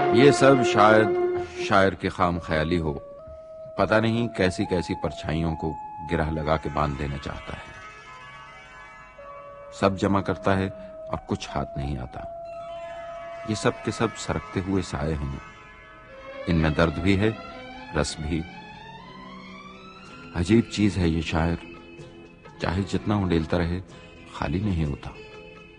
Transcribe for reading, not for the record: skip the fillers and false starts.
ये सब शायद शायर की खाम ख्याली हो। पता नहीं कैसी कैसी परछाइयों को गिरह लगा के बांध देना चाहता है। सब जमा करता है और कुछ हाथ नहीं आता। ये सब के सब सरकते हुए साए हैं। इनमें दर्द भी है, रस भी। अजीब चीज है ये शायर, चाहे जितना उंडेलता रहे खाली नहीं होता।